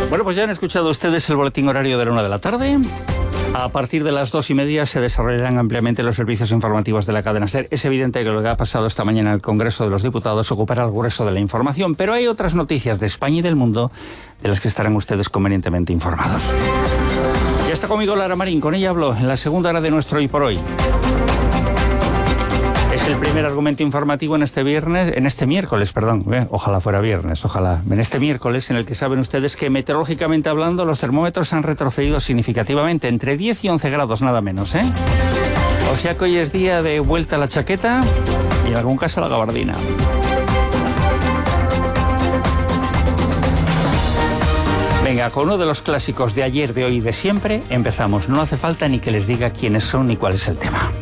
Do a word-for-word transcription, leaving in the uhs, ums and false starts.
Bueno, pues ya han escuchado ustedes el boletín horario de la una de la tarde. A partir de las dos y media se desarrollarán ampliamente los servicios informativos de la cadena SER. Es evidente que lo que ha pasado esta mañana en el Congreso de los Diputados ocupará el grueso de la información, pero hay otras noticias de España y del mundo de las que estarán ustedes convenientemente informados. Ya está conmigo Lara Marín, con ella hablo en la segunda hora de nuestro Hoy por Hoy. Es el primer argumento informativo en este viernes, en este miércoles, perdón, eh, ojalá fuera viernes, ojalá, en este miércoles en el que saben ustedes que meteorológicamente hablando los termómetros han retrocedido significativamente, entre diez y once grados nada menos, ¿eh? O sea que hoy es día de vuelta a la chaqueta y en algún caso a la gabardina. Venga, con uno de los clásicos de ayer, de hoy y de siempre, empezamos. No hace falta ni que les diga quiénes son ni cuál es el tema.